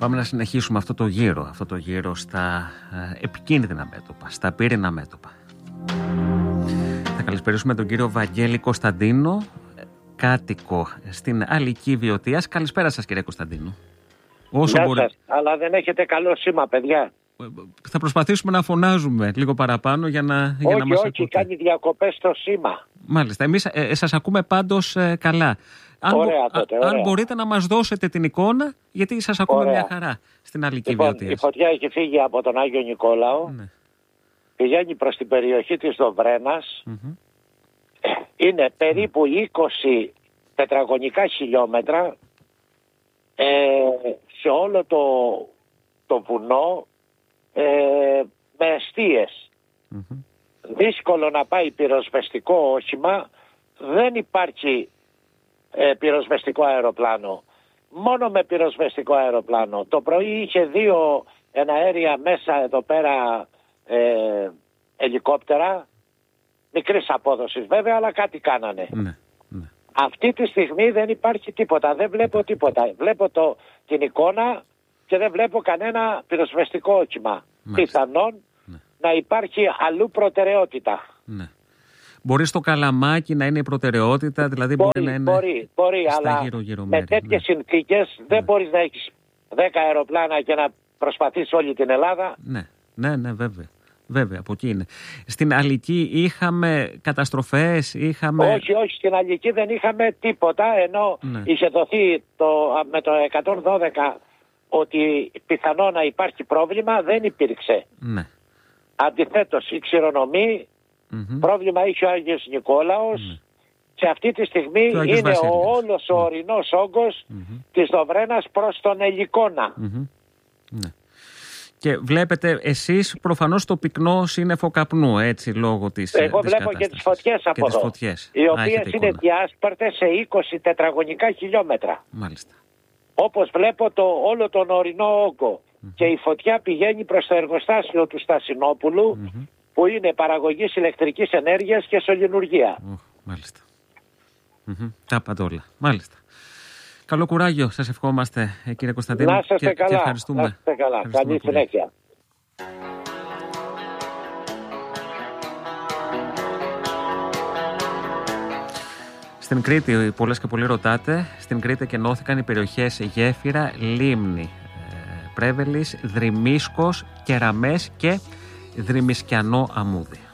Πάμε να συνεχίσουμε αυτό το γύρο στα επικίνδυνα μέτωπα, στα πύριννα μέτωπα. Θα καλησπερίσουμε τον κύριο Βαγγέλη Κωνσταντίνο, κάτοικο στην Αλική Βιωτίας. Καλησπέρα σας, κύριε Κωνσταντίνο. Γεια σας, αλλά δεν έχετε καλό σήμα, παιδιά. Θα προσπαθήσουμε να φωνάζουμε λίγο παραπάνω για να μας ακούτε. Όχι, κάνει διακοπές το σήμα. Μάλιστα, εμείς σας ακούμε πάντως καλά. Αν μπορείτε να μας δώσετε την εικόνα, γιατί σας ακούμε μια χαρά στην Αλική Βιωτίας. Η φωτιά έχει φύγει από τον Άγιο Νικόλαο, πηγαίνει προς την περιοχή της Δοβρένας, είναι περίπου 20 τετραγωνικά χιλιόμετρα σε όλο το βουνό, με εστίες. Δύσκολο να πάει πυροσβεστικό όχημα, δεν υπάρχει πυροσβεστικό αεροπλάνο. Μόνο με πυροσβεστικό αεροπλάνο. Το πρωί είχε 2 εναέρια μέσα εδώ πέρα ελικόπτερα, μικρής απόδοσης βέβαια, αλλά κάτι κάνανε. Αυτή τη στιγμή δεν υπάρχει τίποτα, δεν βλέπω τίποτα. Βλέπω την εικόνα και δεν βλέπω κανένα πυροσβεστικό όχημα. Πιθανόν να υπάρχει αλλού προτεραιότητα. Μπορεί στο Καλαμάκι να είναι η προτεραιότητα, δηλαδή μπορεί να είναι μπορεί, στα αλλά γύρω-γύρω με τέτοιες συνθήκες δεν μπορείς να έχεις 10 αεροπλάνα και να προσπαθείς όλη την Ελλάδα. Ναι, βέβαια, από εκεί είναι. Στην Αλική είχαμε καταστροφές, Όχι, στην Αλική δεν είχαμε τίποτα, ενώ είχε δοθεί με το 112 ότι πιθανό να υπάρχει πρόβλημα, δεν υπήρξε. Αντιθέτως, η ξηρονομí, πρόβλημα είχε ο Άγιος Νικόλαος και αυτή τη στιγμή είναι όλος ο ορεινός όγκος της Δοβρένας προς τον Ελικόνα. Και βλέπετε εσείς προφανώς το πυκνό σύννεφο καπνού, έτσι, λόγω της Εγώ βλέπω και τις φωτιές από εδώ, οι οποίες είναι διάσπαρτες σε 20 τετραγωνικά χιλιόμετρα. Μάλιστα. Όπως βλέπω όλο τον ορεινό όγκο. Και η φωτιά πηγαίνει προς το εργοστάσιο του Στασινόπουλου, που είναι παραγωγής ηλεκτρικής ενέργειας και σωληνουργία. Μάλιστα. Τα παντόλα. Μάλιστα. Καλό κουράγιο σας ευχόμαστε, κύριε Κωνσταντίνο. Να είστε καλά. Και ευχαριστούμε. Να είστε καλά. Καλή συνέχεια. Στην Κρήτη, πολλές και πολλοί ρωτάτε, στην Κρήτη εκενώθηκαν οι περιοχές Γέφυρα, Λίμνη, Πρέβελης, Δρυμίσκος, Κεραμές και Δρυμισκιανό Αμμούδι.